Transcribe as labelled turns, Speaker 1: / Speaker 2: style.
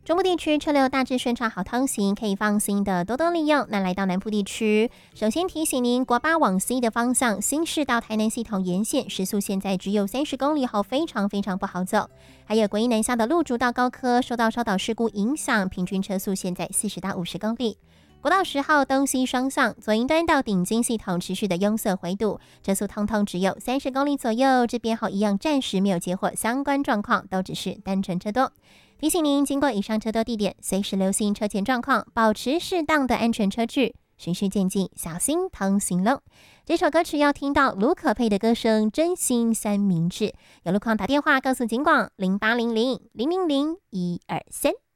Speaker 1: 中部地区车流大致顺畅好通行，可以放心的多多利用。那来到南部地区，首先提醒您，国八往 C 的方向，新市到台南系统沿线时速现在只有30公里后，非常不好走。还有国一南下的路竹到高科，受到烧岛事故影响，平均车速现在40到50公里。国道10号东西双向左营端到顶金系统持续的拥塞回堵，车速通通只有30公里左右。这边后一样暂时没有接获相关状况，都只是单纯车多。提醒您，经过以上车多地点，随时留心车前状况，保持适当的安全车距，循序渐进，小心通行喽。这首歌曲要听到卢可佩的歌声，真心三明治。有路况打电话告诉警广0800 000 123。